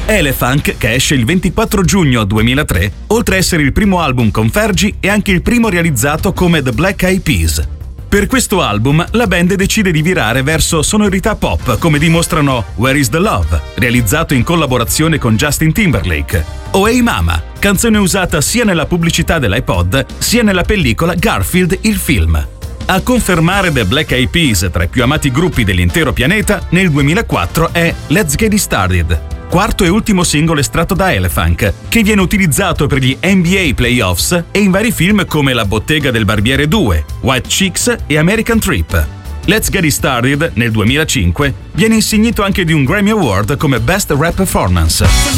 Elefunk, che esce il 24 giugno 2003, oltre a essere il primo album con Fergie, è anche il primo realizzato come The Black Eyed Peas. Per questo album la band decide di virare verso sonorità pop, come dimostrano Where is the Love, realizzato in collaborazione con Justin Timberlake, o Hey Mama, canzone usata sia nella pubblicità dell'iPod sia nella pellicola Garfield il film. A confermare The Black Eyed Peas tra i più amati gruppi dell'intero pianeta, nel 2004 è Let's Get It Started, quarto e ultimo singolo estratto da Elefunk, che viene utilizzato per gli NBA Playoffs e in vari film come La bottega del barbiere 2, White Chicks e American Trip. Let's Get It Started, nel 2005, viene insignito anche di un Grammy Award come Best Rap Performance.